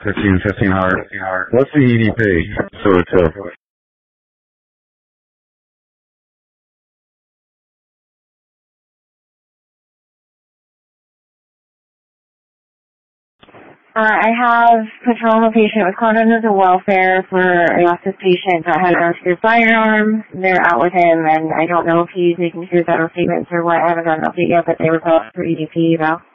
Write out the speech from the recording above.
15 heart. What's the EDP? So I have patrol a patient with condoms and welfare for a hospice patient that had a your firearm. They're out with him, and I don't know if he's making suicidal statements or what. I haven't gotten an update yet, but they were called for EDP eval.